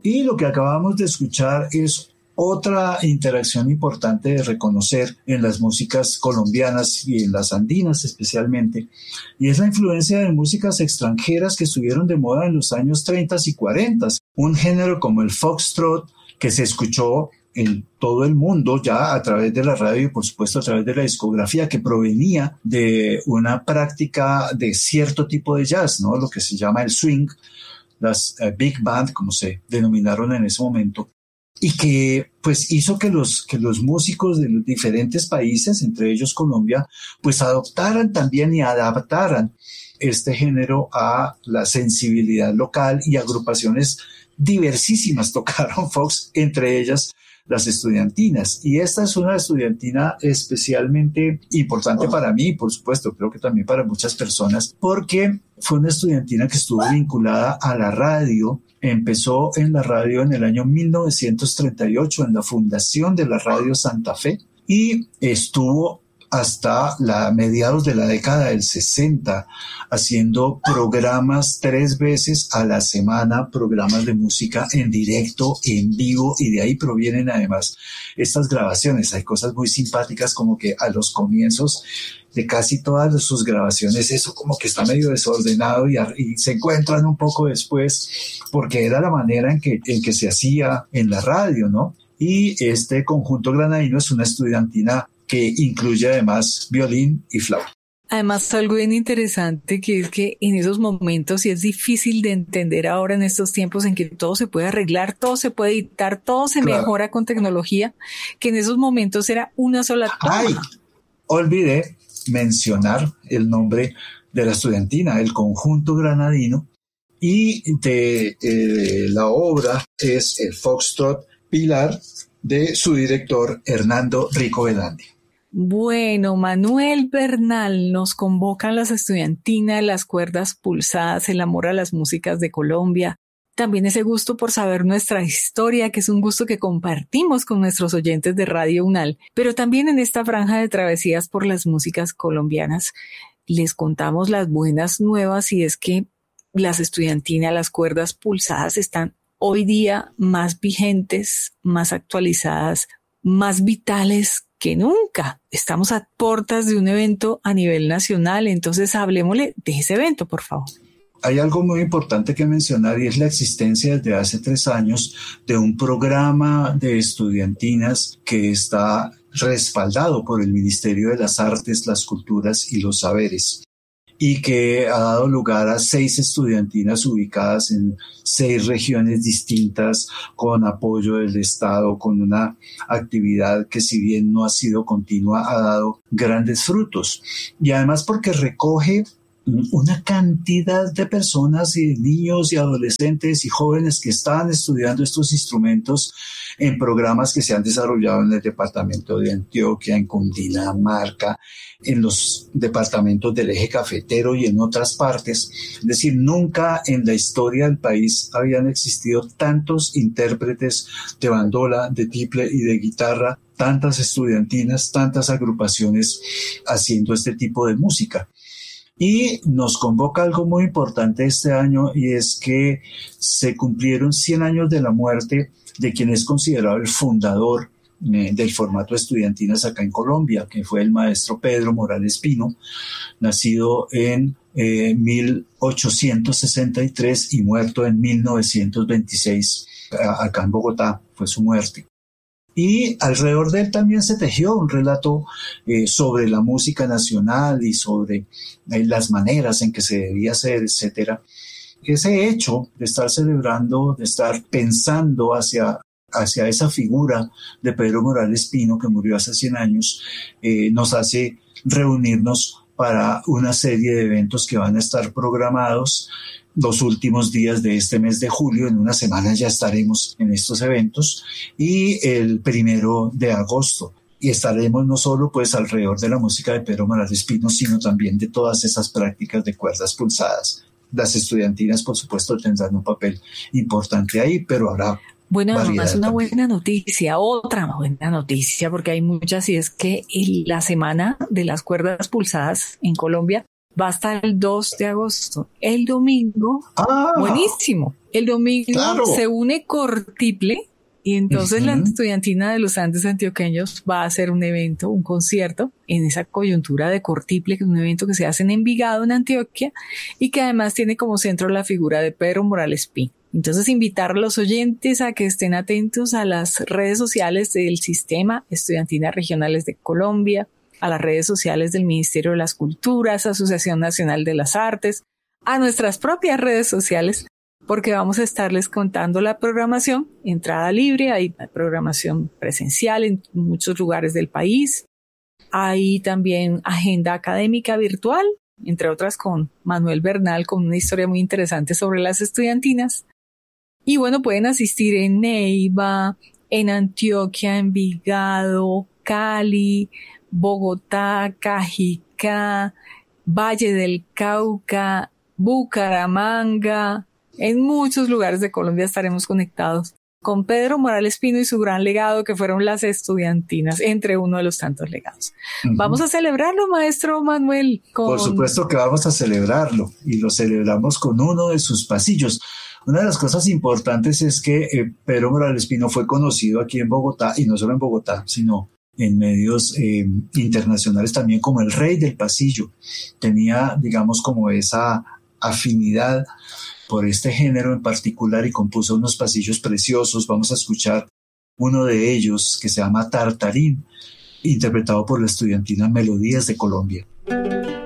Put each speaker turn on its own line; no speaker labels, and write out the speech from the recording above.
Y lo que acabamos de escuchar es otra interacción importante de reconocer en las músicas colombianas y en las andinas especialmente, y es la influencia de músicas extranjeras que estuvieron de moda en los años 30 y 40. Un género como el foxtrot, que se escuchó en todo el mundo ya a través de la radio y por supuesto a través de la discografía, que provenía de una práctica de cierto tipo de jazz, ¿no? Lo que se llama el swing, las big band, como se denominaron en ese momento, y que pues hizo que los músicos de los diferentes países, entre ellos Colombia, pues adoptaran también y adaptaran este género a la sensibilidad local, y agrupaciones diversísimas tocaron Fox, entre ellas las estudiantinas. Y esta es una estudiantina especialmente importante para mí, por supuesto, creo que también para muchas personas, porque fue una estudiantina que estuvo vinculada a la radio. Empezó en la radio en el año 1938 en la fundación de la Radio Santa Fe, y estuvo hasta mediados de la década del 60, haciendo programas 3 veces a la semana, programas de música en directo, en vivo, y de ahí provienen además estas grabaciones. Hay cosas muy simpáticas, como que a los comienzos de casi todas sus grabaciones eso como que está medio desordenado, y se encuentran un poco después, porque era la manera en que se hacía en la radio, ¿no? Y este conjunto granadino es una estudiantina que incluye además violín y flauta.
Además, algo bien interesante que es que en esos momentos, y es difícil de entender ahora en estos tiempos en que todo se puede arreglar, todo se puede editar, todo se mejora con tecnología, que en esos momentos era una sola toma.
¡Ay! Olvidé mencionar el nombre de la estudiantina, el conjunto granadino, y de la obra es el Foxtrot Pilar, de su director Hernando Rico Belandi.
Bueno, Manuel Bernal, nos convocan las estudiantinas, las cuerdas pulsadas, el amor a las músicas de Colombia, también ese gusto por saber nuestra historia, que es un gusto que compartimos con nuestros oyentes de Radio UNAL, pero también en esta franja de travesías por las músicas colombianas les contamos las buenas nuevas, y es que las estudiantinas, las cuerdas pulsadas están hoy día más vigentes, más actualizadas, más vitales que nunca. Estamos a puertas de un evento a nivel nacional, entonces hablemosle de ese evento, por favor.
Hay algo muy importante que mencionar, y es la existencia desde hace 3 años de un programa de estudiantinas que está respaldado por el Ministerio de las Artes, las Culturas y los Saberes, y que ha dado lugar a 6 estudiantinas ubicadas en 6 regiones distintas, con apoyo del Estado, con una actividad que, si bien no ha sido continua, ha dado grandes frutos. Y además porque recoge una cantidad de personas, y niños y adolescentes y jóvenes que están estudiando estos instrumentos en programas que se han desarrollado en el departamento de Antioquia, en Cundinamarca, en los departamentos del eje cafetero y en otras partes. Es decir, nunca en la historia del país habían existido tantos intérpretes de bandola, de tiple y de guitarra, tantas estudiantinas, tantas agrupaciones haciendo este tipo de música. Y nos convoca algo muy importante este año, y es que se cumplieron 100 años de la muerte de quien es considerado el fundador del formato estudiantinas acá en Colombia, que fue el maestro Pedro Morales Pino, nacido en 1863 y muerto en 1926, acá en Bogotá fue su muerte. Y alrededor de él también se tejió un relato sobre la música nacional y sobre las maneras en que se debía hacer, etcétera. Ese hecho de estar celebrando, de estar pensando hacia esa figura de Pedro Morales Pino, que murió hace 100 años, nos hace reunirnos para una serie de eventos que van a estar programados los últimos días de este mes de julio. En una semana ya estaremos en estos eventos, y el 1 de agosto. Y estaremos no solo pues alrededor de la música de Pedro Morales Pino, sino también de todas esas prácticas de cuerdas pulsadas. Las estudiantinas, por supuesto, tendrán un papel importante ahí, pero habrá
bueno, además una
también.
buena noticia, otra buena noticia, porque hay muchas, y es que la semana de las cuerdas pulsadas en Colombia Va hasta el 2 de agosto. El domingo, buenísimo. El domingo se une Cortiple y entonces la Estudiantina de los Andes Antioqueños va a hacer un evento, un concierto en esa coyuntura de Cortiple, que es un evento que se hace en Envigado, en Antioquia, y que además tiene como centro la figura de Pedro Morales Pino. Entonces, invitar a los oyentes a que estén atentos a las redes sociales del Sistema Estudiantinas Regionales de Colombia, a las redes sociales del Ministerio de las Culturas, Asociación Nacional de las Artes, a nuestras propias redes sociales, porque vamos a estarles contando la programación, entrada libre, hay programación presencial en muchos lugares del país, hay también agenda académica virtual, entre otras con Manuel Bernal, con una historia muy interesante sobre las estudiantinas. Y bueno, pueden asistir en Neiva, en Antioquia, Envigado, Cali, Bogotá, Cajicá, Valle del Cauca, Bucaramanga. En muchos lugares de Colombia estaremos conectados con Pedro Morales Pino y su gran legado, que fueron las estudiantinas, entre uno de los tantos legados. Vamos a celebrarlo, maestro Manuel.
Por supuesto que vamos a celebrarlo, y lo celebramos con uno de sus pasillos. Una de las cosas importantes es que Pedro Morales Pino fue conocido aquí en Bogotá, y no solo en Bogotá, sino en medios internacionales también, como el rey del pasillo. Tenía, digamos, como esa afinidad por este género en particular y compuso unos pasillos preciosos. Vamos a escuchar uno de ellos que se llama Tartarín, interpretado por la estudiantina Melodías de Colombia.